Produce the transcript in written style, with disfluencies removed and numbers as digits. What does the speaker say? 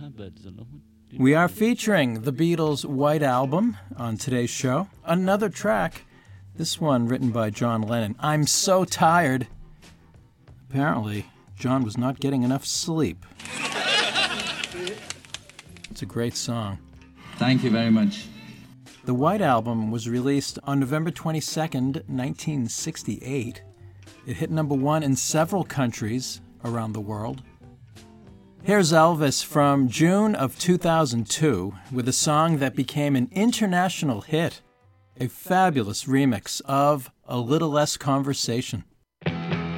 We are featuring the Beatles' White Album on today's show. Another track, this one written by John Lennon, I'm So Tired. Apparently, John was not getting enough sleep. It's a great song. Thank you very much. The White Album was released on November 22nd, 1968. It hit number one in several countries around the world. Here's Elvis from June of 2002 with a song that became an international hit, a fabulous remix of A Little Less Conversation.